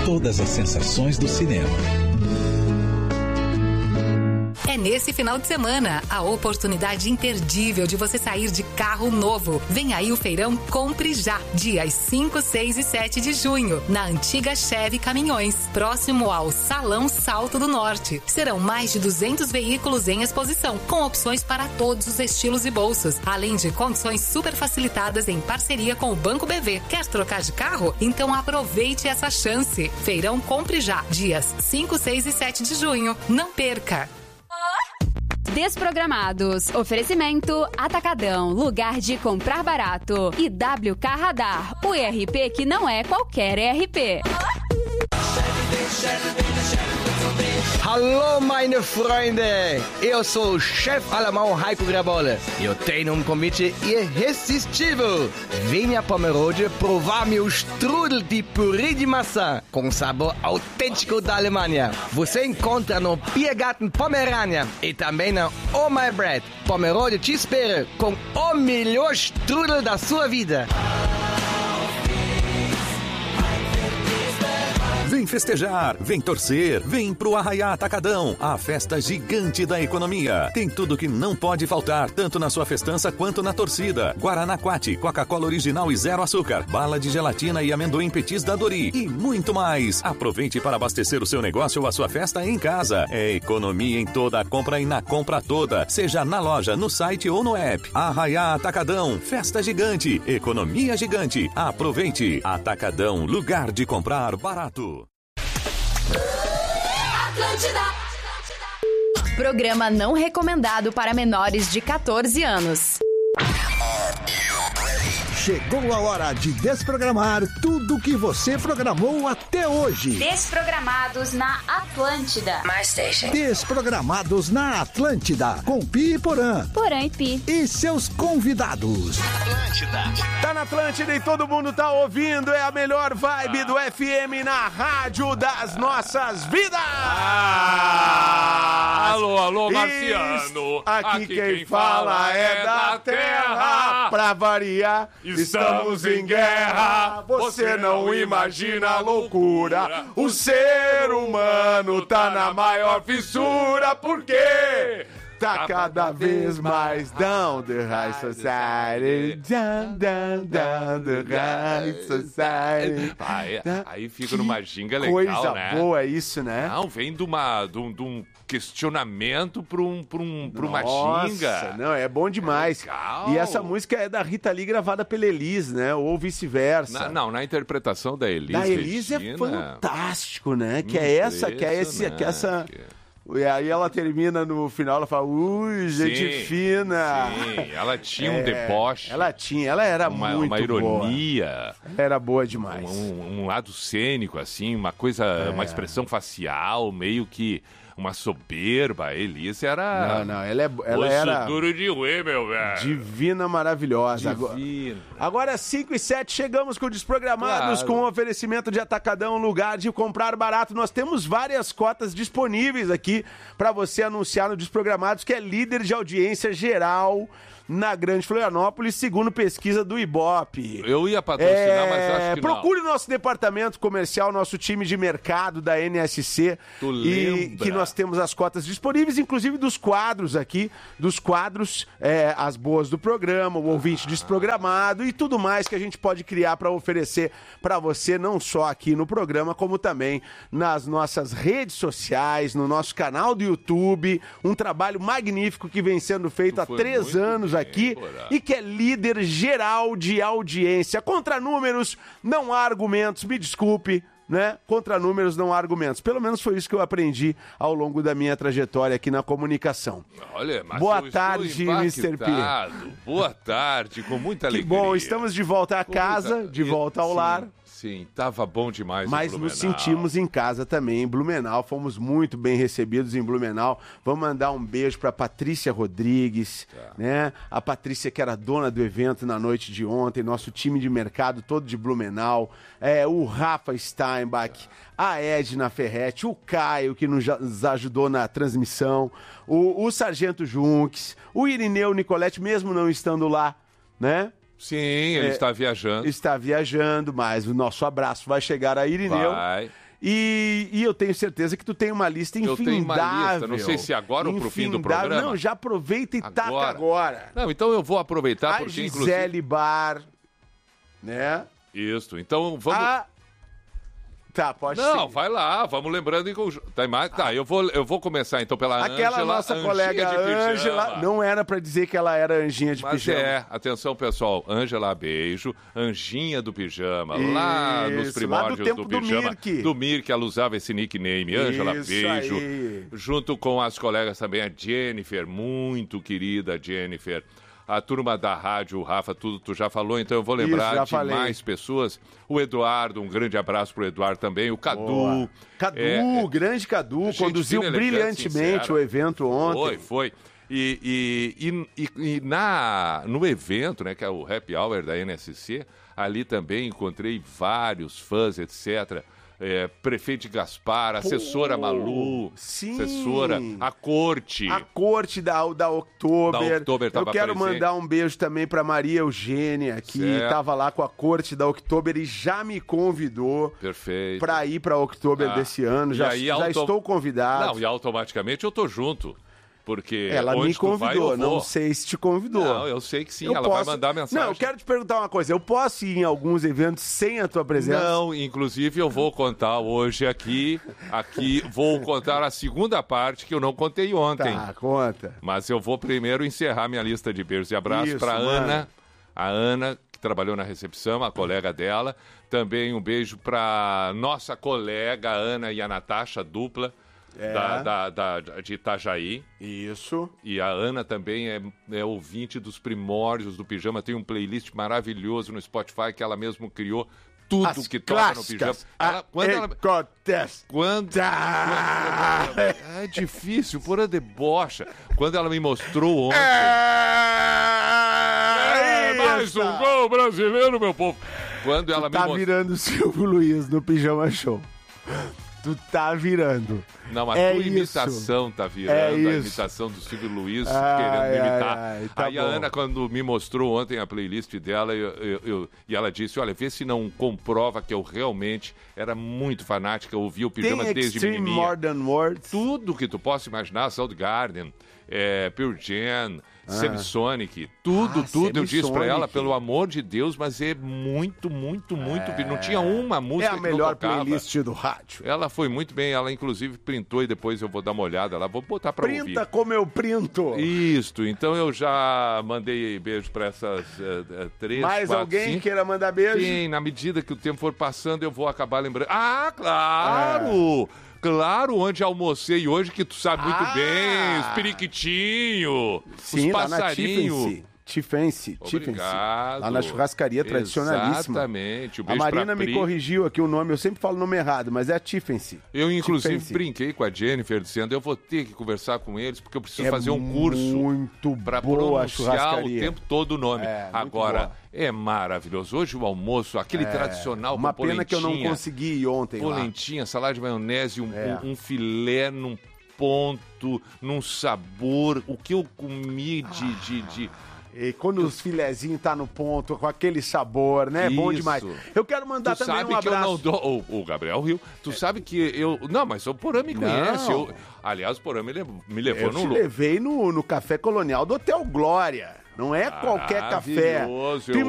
Todas as sensações do cinema. É nesse final de semana a oportunidade imperdível de você sair de carro novo. Vem aí o feirão Compre Já, dias 5, 6 e 7 de junho, na antiga Chevy Caminhões, próximo ao Salão Salto do Norte. Serão mais de 200 veículos em exposição, com opções para todos os estilos e bolsos, além de condições super facilitadas em parceria com o Banco BV. Quer trocar de carro? Então aproveite essa chance. Feirão Compre Já, dias 5, 6 e 7 de junho. Não perca! Desprogramados. Oferecimento Atacadão, lugar de comprar barato. E WK Radar, o ERP que não é qualquer ERP. Hallo meine Freunde, eu sou o chefe alemão Heiko Grabolle e eu tenho um convite irresistível. Venha a Pomerode provar meu strudel de purê de maçã com sabor autêntico da Alemanha. Você encontra no Biergarten Pomerânia e também na Oh My Bread. Pomerode te espera com o melhor strudel da sua vida. Vem festejar, vem torcer, vem pro Arraiá Atacadão, a festa gigante da economia. Tem tudo que não pode faltar, tanto na sua festança quanto na torcida. Guaraná Quati, Coca-Cola original e zero açúcar, bala de gelatina e amendoim petis da Dori e muito mais. Aproveite para abastecer o seu negócio ou a sua festa em casa. É economia em toda a compra e na compra toda, seja na loja, no site ou no app. Arraiá Atacadão, festa gigante, economia gigante. Aproveite. Atacadão, lugar de comprar barato. Atlântida. Programa não recomendado para menores de 14 anos. Chegou a hora de desprogramar tudo que você programou até hoje. Desprogramados na Atlântida. My station. Desprogramados na Atlântida, com Pi e Porã. Porã e Pi. E seus convidados. Atlântida. Tá na Atlântida e todo mundo tá ouvindo. É a melhor vibe do FM na rádio das nossas vidas. Alô, Marciano. Aqui quem fala é da terra. Pra variar, estamos em guerra. Você não imagina a loucura. O ser humano tá na maior fissura. Por quê? Tá cada vez mais down the high society. Down the high society. Aí fica numa ginga legal, coisa né? boa isso, né? Não, vem de um questionamento pra uma ginga. Não, é bom demais. Legal. E essa música é da Rita Lee gravada pela Elis, né? Ou vice-versa. Na interpretação da Elis. Da Elis Regina, é fantástico, né? Que é essa... E aí ela termina no final, ela fala, ui, gente fina. Sim, ela tinha um deboche. Ela era muito uma ironia. Boa. Era boa demais. Um lado cênico, assim, uma coisa, uma expressão facial, meio que uma soberba. A Elis era... Não, ela era... duro de ruim, meu velho. Divina, maravilhosa. Divina. Agora 5 e 7, chegamos com Desprogramados, com o oferecimento de Atacadão, lugar de comprar barato. Nós temos várias cotas disponíveis aqui para você anunciar no Desprogramados, que é líder de audiência geral na Grande Florianópolis, segundo pesquisa do Ibope. Eu ia patrocinar, mas acho que procure o nosso departamento comercial, nosso time de mercado da NSC. E que nós temos as cotas disponíveis, inclusive dos quadros aqui, as boas do programa, o ouvinte desprogramado e tudo mais que a gente pode criar para oferecer para você, não só aqui no programa, como também nas nossas redes sociais, no nosso canal do YouTube. Um trabalho magnífico que vem sendo feito há 3 anos aqui e que é líder geral de audiência. Contra números, não há argumentos, me desculpe, né? Contra números, não há argumentos. Pelo menos foi isso que eu aprendi ao longo da minha trajetória aqui na comunicação. Olha, mas boa tarde, Mr. P. Boa tarde, com muita alegria. Que bom, estamos de volta a casa, de volta ao lar. Sim, tava bom demais. Mas nos sentimos em casa também, em Blumenau. Fomos muito bem recebidos em Blumenau. Vamos mandar um beijo para Patrícia Rodrigues, né? A Patrícia que era dona do evento na noite de ontem, nosso time de mercado todo de Blumenau, o Rafa Steinbach, a Edna Ferretti, o Caio que nos ajudou na transmissão, o Sargento Junques, o Irineu Nicolete, mesmo não estando lá, né? Sim, ele está viajando. Está viajando, mas o nosso abraço vai chegar a Irineu. Vai. E eu tenho certeza que tu tem uma lista infindável. Eu tenho uma lista, não sei se agora ou pro fim do programa. Não, já aproveita e taca agora. Não, então eu vou aproveitar porque Gisele inclusive... Bar, né? Isso, então vamos... Tá, pode ser. Não, vai lá, vamos lembrando em conjunto. Tá, eu vou começar então pela Ângela. Aquela nossa colega Ângela, não era pra dizer que ela era anjinha de pijama. Atenção pessoal, Ângela, beijo, Anjinha do Pijama, lá nos primórdios lá do Pijama. Do Mirk, ela usava esse nickname, Ângela, beijo. Aí. Junto com as colegas também, a Jennifer, muito querida Jennifer. A turma da rádio, o Rafa, tudo tu já falou, então eu vou lembrar de mais pessoas. O Eduardo, um grande abraço pro Eduardo também. O Cadu. Boa. Cadu, grande Cadu, conduziu brilhantemente o evento ontem. Foi. No evento, né, que é o Happy Hour da NSC, ali também encontrei vários fãs, etc., prefeito de Gaspar, assessora Malu, assessora, a corte da Oktober. Eu quero presente. mandar um beijo também para Maria Eugênia, que estava lá com a corte da Oktober e já me convidou para ir para Oktober desse ano. Já estou convidado. Não, e automaticamente eu tô junto. Porque ela me convidou, não sei se te convidou. Não, eu sei que sim, ela vai mandar mensagem. Não, eu quero te perguntar uma coisa, eu posso ir em alguns eventos sem a tua presença? Não, inclusive eu vou contar hoje aqui vou contar a segunda parte que eu não contei ontem. Tá, conta. Mas eu vou primeiro encerrar minha lista de beijos e abraços para Ana, a Ana, que trabalhou na recepção, a colega dela. Também um beijo para nossa colega Ana e a Natasha, dupla. De Itajaí. Isso. E a Ana também é ouvinte dos primórdios do Pijama. Tem um playlist maravilhoso no Spotify que ela mesmo criou. Tudo que toca no Pijama. É difícil, por debocha. Quando ela me mostrou ontem... mais um gol brasileiro, meu povo. Quando ela me mostrou... virando o Silvio Luiz no Pijama Show. Tu tá virando. Não, a tua imitação tá virando, a imitação do Silvio Luiz querendo me imitar. Aí a Ana, quando me mostrou ontem a playlist dela, e ela disse, olha, vê se não comprova que eu realmente era muito fanática, ouvia o Pijama desde menininha. More Than Words. Tudo que tu possa imaginar, Soundgarden, Pearl Jam, Semisonic, tudo, eu disse pra ela, pelo amor de Deus, mas é muito, não tinha uma música que não tocava. É a melhor playlist do rádio. Ela foi muito bem, ela inclusive printou e depois eu vou dar uma olhada lá, vou botar pra ouvir. Printa como eu printo. Isso, então eu já mandei beijo pra essas 3, Mais 4, alguém 5. queira mandar beijo? Sim, na medida que o tempo for passando eu vou acabar lembrando. Ah, claro! Claro, onde almocei hoje, que tu sabe muito bem, os periquitinhos, os passarinhos. Tiffense. Obrigado. Lá na churrascaria tradicionalíssima. Exatamente. A Marina me corrigiu aqui o nome, eu sempre falo o nome errado, mas é a Tiffense. Eu, inclusive, brinquei com a Jennifer, dizendo, eu vou ter que conversar com eles, porque eu preciso fazer um curso para pronunciar o tempo todo o nome. Agora, é maravilhoso. Hoje o almoço, aquele tradicional uma com polentinha. Uma pena que eu não consegui ir ontem polentinha, salada de maionese, um filé num ponto, num sabor. O que eu comi de E quando os filezinhos tá no ponto, com aquele sabor, né? É bom demais. Eu quero mandar também um abraço. Tu sabe que eu não dou... O Gabriel Rio, tu sabe que eu... Não, mas o Porã me conhece. Aliás, o Porã me levou no... Eu te levei no Café Colonial do Hotel Glória. Não é qualquer café.